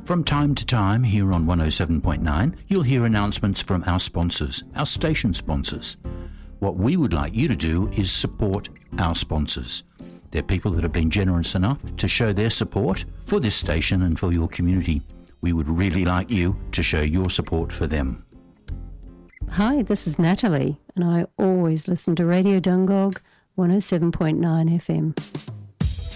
From time to time here on 107.9, you'll hear announcements from our sponsors, our station sponsors. What we would like you to do is support our sponsors. They're people that have been generous enough to show their support for this station and for your community. We would really like you to show your support for them. Hi, this is Natalie, and I always listen to Radio Dungog 107.9 FM.